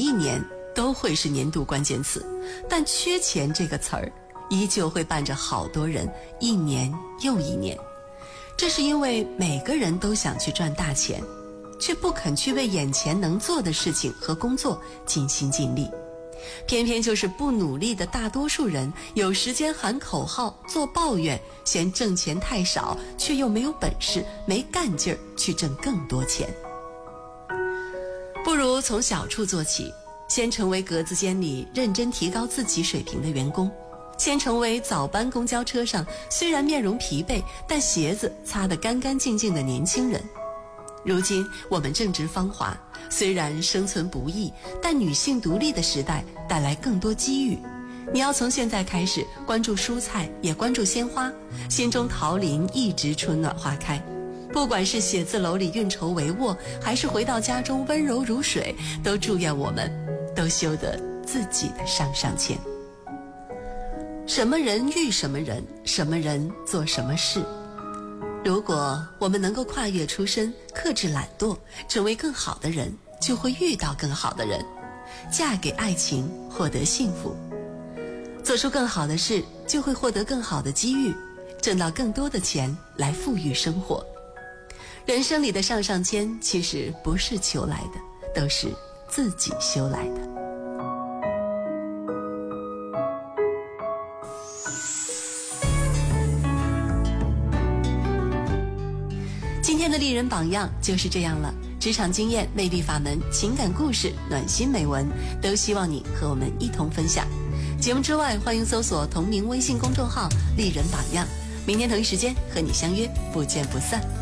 一年都会是年度关键词，但缺钱这个词儿依旧会伴着好多人一年又一年。这是因为每个人都想去赚大钱，却不肯去为眼前能做的事情和工作尽心尽力。偏偏就是不努力的大多数人，有时间喊口号做抱怨，嫌挣钱太少，却又没有本事没干劲儿去挣更多钱。不如从小处做起，先成为格子间里认真提高自己水平的员工，先成为早班公交车上虽然面容疲惫但鞋子擦得干干净净的年轻人。如今我们正值芳华，虽然生存不易，但女性独立的时代带来更多机遇。你要从现在开始关注蔬菜，也关注鲜花，心中桃林一直春暖花开。不管是写字楼里运筹帷幄，还是回到家中温柔如水，都祝愿我们都修得自己的上上签。什么人遇什么人，什么人做什么事。如果我们能够跨越出身，克制懒惰，成为更好的人，就会遇到更好的人，嫁给爱情，获得幸福。做出更好的事，就会获得更好的机遇，挣到更多的钱来富裕生活。人生里的上上签其实不是求来的，都是自己修来的。今天的丽人榜样就是这样了，职场经验、魅力法门、情感故事、暖心美文，都希望你和我们一同分享。节目之外，欢迎搜索同名微信公众号丽人榜样，明天同一时间和你相约，不见不散。